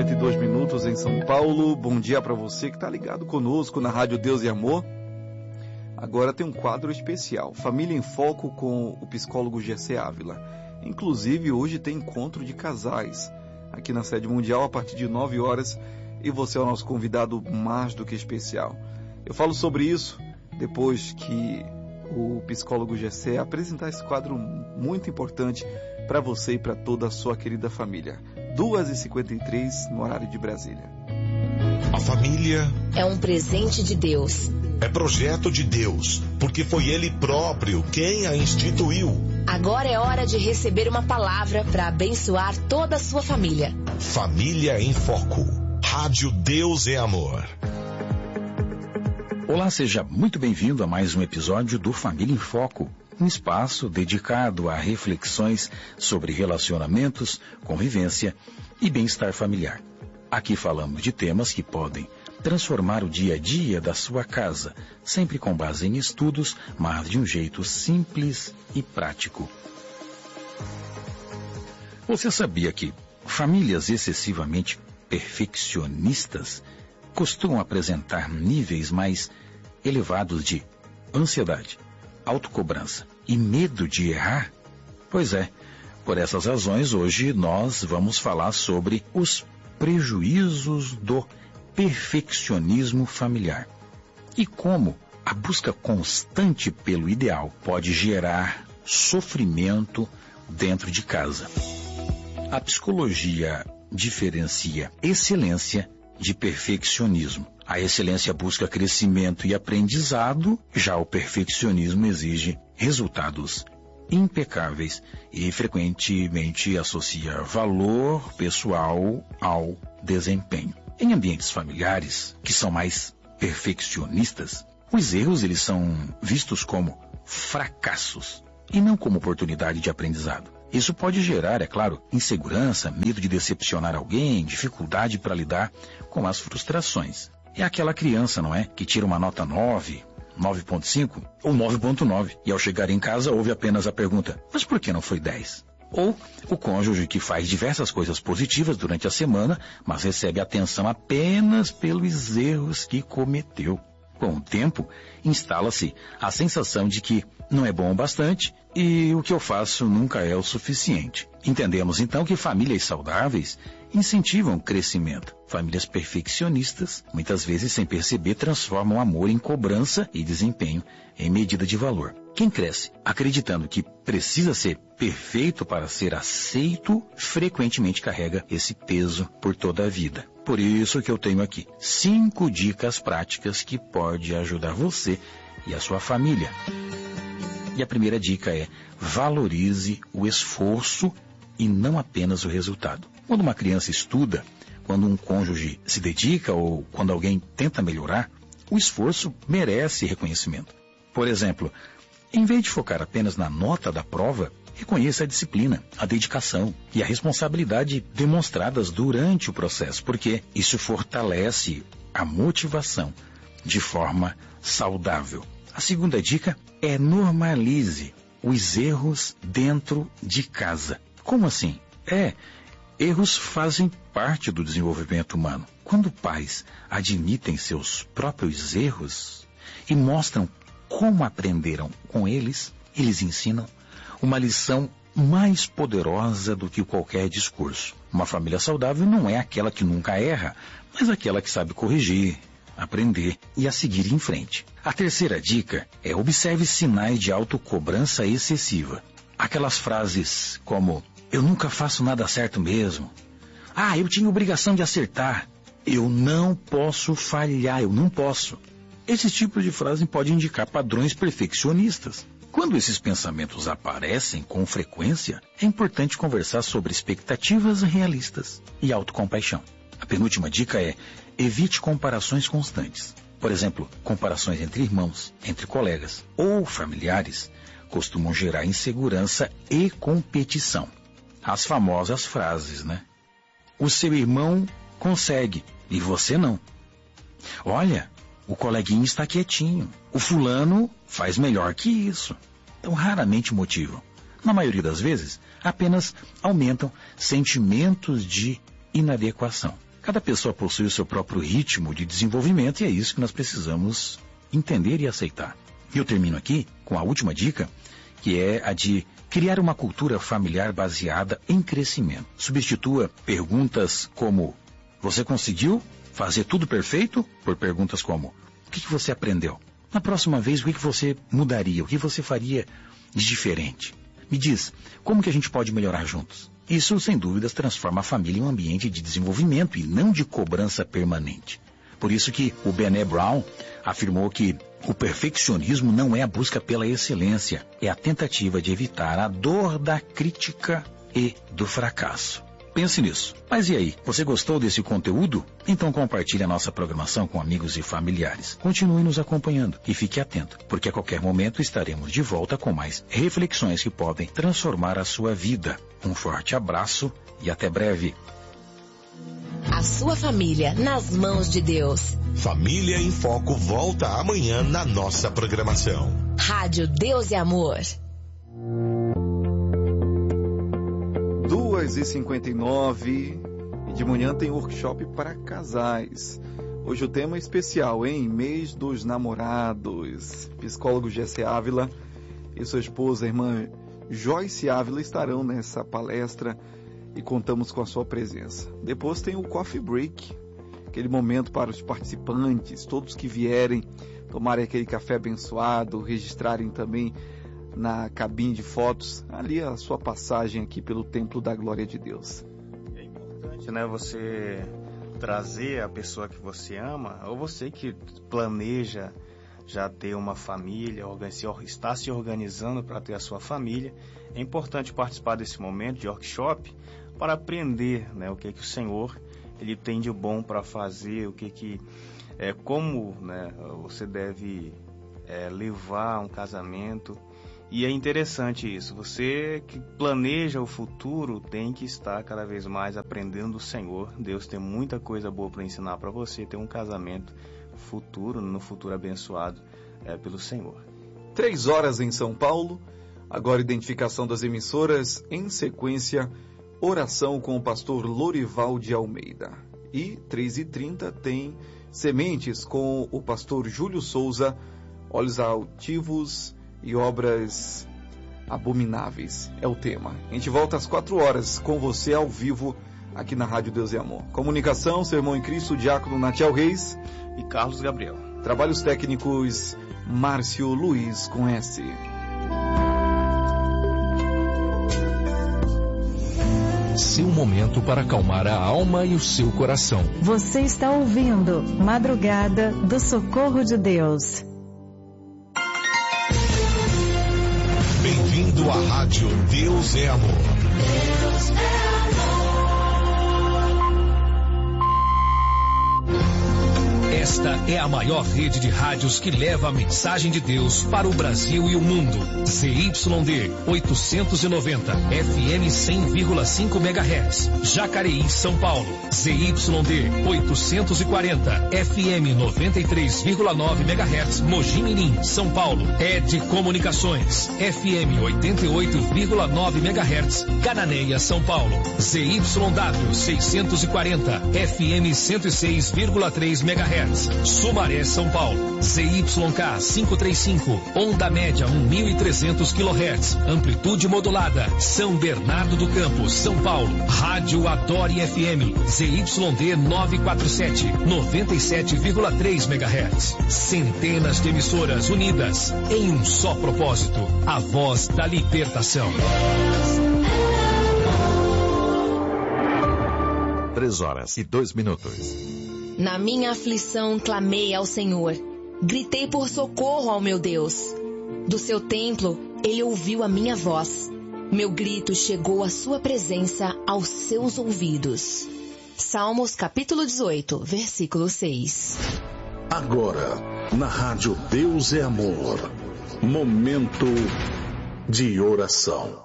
8h52 em São Paulo. Bom dia para você que está ligado conosco na Rádio Deus e Amor. Agora tem um quadro especial, Família em Foco, com o psicólogo Gessé Ávila. Inclusive, hoje tem encontro de casais aqui na sede mundial a partir de 9 horas e você é o nosso convidado mais do que especial. Eu falo sobre isso depois que o psicólogo Gessé apresentar esse quadro muito importante para você e para toda a sua querida família. 2h53 no horário de Brasília. A família é um presente de Deus. É projeto de Deus, porque foi Ele próprio quem a instituiu. Agora é hora de receber uma palavra para abençoar toda a sua família. Família em Foco. Rádio Deus é Amor. Olá, seja muito bem-vindo a mais um episódio do Família em Foco, um espaço dedicado a reflexões sobre relacionamentos, convivência e bem-estar familiar. Aqui falamos de temas que podem transformar o dia a dia da sua casa, sempre com base em estudos, mas de um jeito simples e prático. Você sabia que famílias excessivamente perfeccionistas costumam apresentar níveis mais elevados de ansiedade, autocobrança e medo de errar? Pois é, por essas razões hoje nós vamos falar sobre os prejuízos do perfeccionismo familiar e como a busca constante pelo ideal pode gerar sofrimento dentro de casa. A psicologia diferencia excelência de perfeccionismo. A excelência busca crescimento e aprendizado, já o perfeccionismo exige resultados impecáveis e frequentemente associa valor pessoal ao desempenho. Em ambientes familiares, que são mais perfeccionistas, os erros eles são vistos como fracassos e não como oportunidade de aprendizado. Isso pode gerar, é claro, insegurança, medo de decepcionar alguém, dificuldade para lidar com as frustrações. É aquela criança, não é? Que tira uma nota 9, 9.5 ou 9.9 e ao chegar em casa ouve apenas a pergunta, mas por que não foi 10? Ou o cônjuge que faz diversas coisas positivas durante a semana, mas recebe atenção apenas pelos erros que cometeu. Com o tempo, instala-se a sensação de que não é bom o bastante e o que eu faço nunca é o suficiente. Entendemos então que famílias saudáveis incentivam o crescimento. Famílias perfeccionistas, muitas vezes sem perceber, transformam amor em cobrança e desempenho em medida de valor. Quem cresce acreditando que precisa ser perfeito para ser aceito, frequentemente carrega esse peso por toda a vida. Por isso que eu tenho aqui 5 dicas práticas que podem ajudar você e a sua família. E a primeira dica é: valorize o esforço e não apenas o resultado. Quando uma criança estuda, quando um cônjuge se dedica ou quando alguém tenta melhorar, o esforço merece reconhecimento. Por exemplo, em vez de focar apenas na nota da prova, reconheça a disciplina, a dedicação e a responsabilidade demonstradas durante o processo, porque isso fortalece a motivação de forma saudável. A segunda dica é: normalize os erros dentro de casa. Como assim? Erros fazem parte do desenvolvimento humano. Quando pais admitem seus próprios erros e mostram como aprenderam com eles, eles ensinam uma lição mais poderosa do que qualquer discurso. Uma família saudável não é aquela que nunca erra, mas aquela que sabe corrigir, aprender e a seguir em frente. A terceira dica é: observe sinais de autocobrança excessiva. Aquelas frases como: eu nunca faço nada certo mesmo. Eu tinha obrigação de acertar. Eu não posso falhar, eu não posso. Esses tipos de frase podem indicar padrões perfeccionistas. Quando esses pensamentos aparecem com frequência, é importante conversar sobre expectativas realistas e autocompaixão. A penúltima dica é: evite comparações constantes. Por exemplo, comparações entre irmãos, entre colegas ou familiares costumam gerar insegurança e competição. As famosas frases, né? O seu irmão consegue e você não. Olha, o coleguinha está quietinho. O fulano faz melhor que isso. Então, raramente motivam. Na maioria das vezes, apenas aumentam sentimentos de inadequação. Cada pessoa possui o seu próprio ritmo de desenvolvimento e é isso que nós precisamos entender e aceitar. E eu termino aqui com a última dica, que é a de criar uma cultura familiar baseada em crescimento. Substitua perguntas como: você conseguiu fazer tudo perfeito? Por perguntas como: o que você aprendeu? Na próxima vez, o que você mudaria? O que você faria de diferente? Me diz, como que a gente pode melhorar juntos? Isso, sem dúvidas, transforma a família em um ambiente de desenvolvimento e não de cobrança permanente. Por isso que o Brené Brown afirmou que o perfeccionismo não é a busca pela excelência, é a tentativa de evitar a dor da crítica e do fracasso. Pense nisso. Mas e aí, você gostou desse conteúdo? Então compartilhe a nossa programação com amigos e familiares. Continue nos acompanhando e fique atento, porque a qualquer momento estaremos de volta com mais reflexões que podem transformar a sua vida. Um forte abraço e até breve. A sua família nas mãos de Deus. Família em Foco volta amanhã na nossa programação. Rádio Deus e Amor. 2h59 e de manhã tem workshop para casais. Hoje o tema é especial, hein? Mês dos Namorados. Psicólogo Jessé Ávila e sua esposa, a irmã Joyce Ávila, estarão nessa palestra e contamos com a sua presença. Depois tem o Coffee Break, aquele momento para os participantes, todos que vierem tomarem aquele café abençoado, registrarem também na cabine de fotos, ali a sua passagem aqui pelo Templo da Glória de Deus. É importante, né, você trazer a pessoa que você ama, ou você que planeja já ter uma família, está se organizando para ter a sua família. É importante participar desse momento de workshop para aprender, né, o que o Senhor ele tem de bom para fazer, como, né, você deve levar um casamento. E é interessante isso, você que planeja o futuro tem que estar cada vez mais aprendendo do Senhor. Deus tem muita coisa boa para ensinar para você ter um casamento futuro, no futuro abençoado pelo Senhor. 3 horas em São Paulo, agora identificação das emissoras, em sequência, oração com o pastor Lorival de Almeida. E 3h30 tem sementes com o pastor Júlio Souza, olhos altivos e obras abomináveis, é o tema. A gente volta às 4 horas com você ao vivo aqui na Rádio Deus e Amor. Comunicação, seu irmão em Cristo, diácono Natiel Reis e Carlos Gabriel. Trabalhos técnicos, Márcio Luiz com S. Seu momento para acalmar a alma e o seu coração. Você está ouvindo Madrugada do Socorro de Deus. Bem-vindo à Rádio Deus é Amor. Deus é Esta é a maior rede de rádios que leva a mensagem de Deus para o Brasil e o mundo. ZYD 890, FM 100,5 MHz. Jacareí, São Paulo. ZYD 840, FM 93,9 MHz. Mogi Mirim, São Paulo. ED Comunicações, FM 88,9 MHz. Cananéia, São Paulo. ZYW 640, FM 106,3 MHz. Sumaré, São Paulo. ZYK 535, onda média 1.300 kHz, amplitude modulada. São Bernardo do Campo, São Paulo. Rádio Adore FM, ZYD 947, 97,3 MHz. Centenas de emissoras unidas em um só propósito, a voz da libertação. 3h02. Na minha aflição clamei ao Senhor, gritei por socorro ao meu Deus. Do seu templo ele ouviu a minha voz, meu grito chegou à sua presença aos seus ouvidos. Salmos capítulo 18, versículo 6. Agora, na Rádio Deus é Amor, momento de oração.